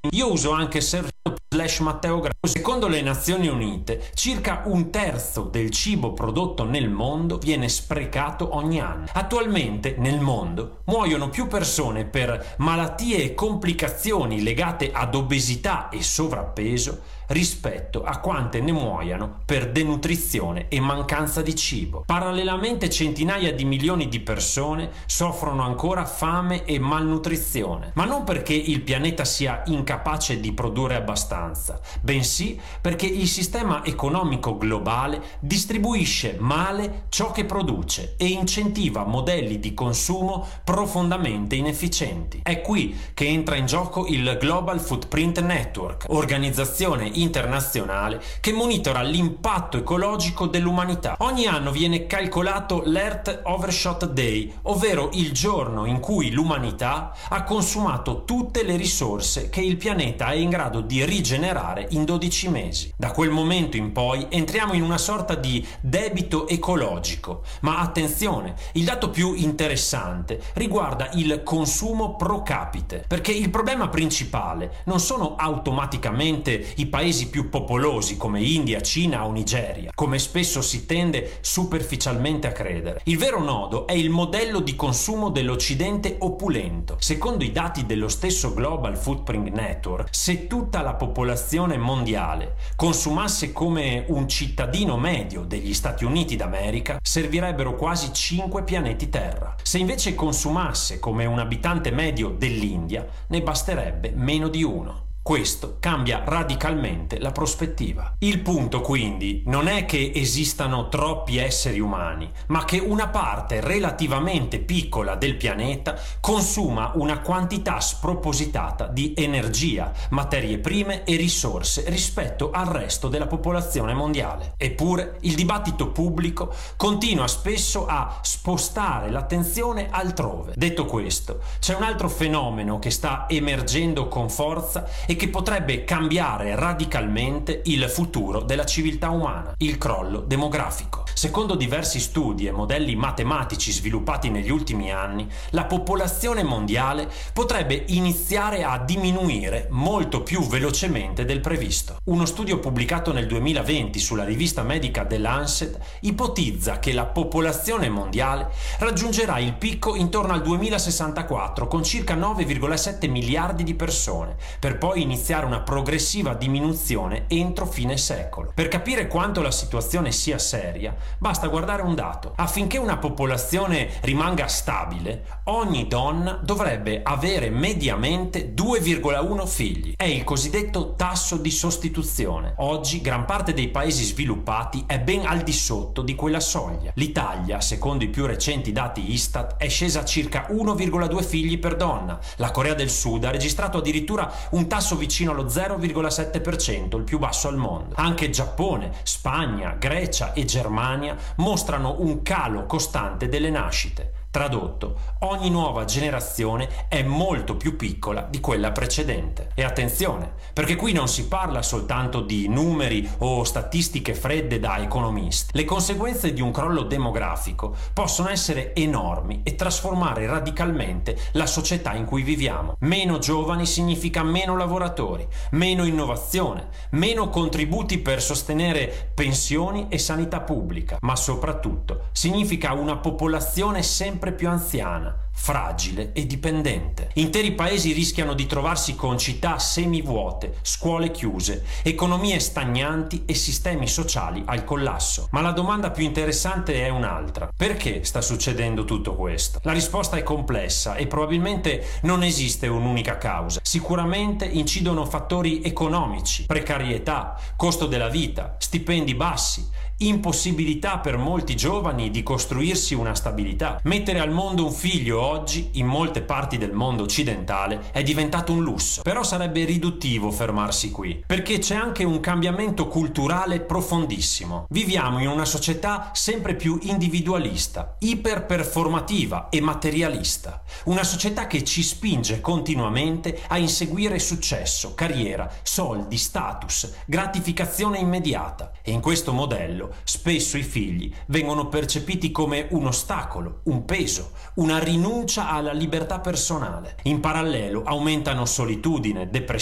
Io uso anche Matteo Grasso. Secondo le Nazioni Unite, circa un terzo del cibo prodotto nel mondo viene sprecato ogni anno. Attualmente nel mondo muoiono più persone per malattie e complicazioni legate ad obesità e sovrappeso rispetto a quante ne muoiano per denutrizione e mancanza di cibo. Parallelamente centinaia di milioni di persone soffrono ancora fame e malnutrizione, ma non perché il pianeta sia incapace di produrre abbastanza, bensì perché il sistema economico globale distribuisce male ciò che produce e incentiva modelli di consumo profondamente inefficienti. È qui che entra in gioco il Global Footprint Network, organizzazione internazionale che monitora l'impatto ecologico dell'umanità. Ogni anno viene calcolato l'Earth Overshot Day, ovvero il giorno in cui l'umanità ha consumato tutte le risorse che il pianeta è in grado di rigenerare in 12 mesi. Da quel momento in poi entriamo in una sorta di debito ecologico. Ma attenzione, il dato più interessante riguarda il consumo pro capite, perché il problema principale non sono automaticamente i paesi più popolosi come India, Cina o Nigeria, come spesso si tende superficialmente a credere. Il vero nodo è il modello di consumo dell'Occidente opulento. Secondo i dati dello stesso Global Footprint Network, se tutta la popolazione mondiale consumasse come un cittadino medio degli Stati Uniti d'America, servirebbero quasi 5 pianeti Terra. Se invece consumasse come un abitante medio dell'India, ne basterebbe meno di uno. Questo cambia radicalmente la prospettiva. Il punto quindi non è che esistano troppi esseri umani, ma che una parte relativamente piccola del pianeta consuma una quantità spropositata di energia, materie prime e risorse rispetto al resto della popolazione mondiale. Eppure il dibattito pubblico continua spesso a spostare l'attenzione altrove. Detto questo, c'è un altro fenomeno che sta emergendo con forza e che potrebbe cambiare radicalmente il futuro della civiltà umana: il crollo demografico. Secondo diversi studi e modelli matematici sviluppati negli ultimi anni, la popolazione mondiale potrebbe iniziare a diminuire molto più velocemente del previsto. Uno studio pubblicato nel 2020 sulla rivista medica The Lancet ipotizza che la popolazione mondiale raggiungerà il picco intorno al 2064 con circa 9,7 miliardi di persone, per poi iniziare una progressiva diminuzione entro fine secolo. Per capire quanto la situazione sia seria, basta guardare un dato. Affinché una popolazione rimanga stabile, ogni donna dovrebbe avere mediamente 2,1 figli. È il cosiddetto tasso di sostituzione. Oggi gran parte dei paesi sviluppati è ben al di sotto di quella soglia. L'Italia, secondo i più recenti dati Istat, è scesa a circa 1,2 figli per donna. La Corea del Sud ha registrato addirittura un tasso vicino allo 0,7%, il più basso al mondo. Anche Giappone, Spagna, Grecia e Germania mostrano un calo costante delle nascite. Tradotto, ogni nuova generazione è molto più piccola di quella precedente. E attenzione, perché qui non si parla soltanto di numeri o statistiche fredde da economisti. Le conseguenze di un crollo demografico possono essere enormi e trasformare radicalmente la società in cui viviamo. Meno giovani significa meno lavoratori, meno innovazione, meno contributi per sostenere pensioni e sanità pubblica, ma soprattutto significa una popolazione sempre più anziana, fragile e dipendente. Interi paesi rischiano di trovarsi con città semivuote, scuole chiuse, economie stagnanti e sistemi sociali al collasso. Ma la domanda più interessante è un'altra: perché sta succedendo tutto questo? La risposta è complessa e probabilmente non esiste un'unica causa. Sicuramente incidono fattori economici, precarietà, costo della vita, stipendi bassi, impossibilità per molti giovani di costruirsi una stabilità. Mettere al mondo un figlio oggi, in molte parti del mondo occidentale, è diventato un lusso. Però sarebbe riduttivo fermarsi qui, perché c'è anche un cambiamento culturale profondissimo. Viviamo in una società sempre più individualista, iperperformativa e materialista. Una società che ci spinge continuamente a inseguire successo, carriera, soldi, status, gratificazione immediata. E in questo modello spesso i figli vengono percepiti come un ostacolo, un peso, una rinuncia alla libertà personale. In parallelo aumentano solitudine, depressione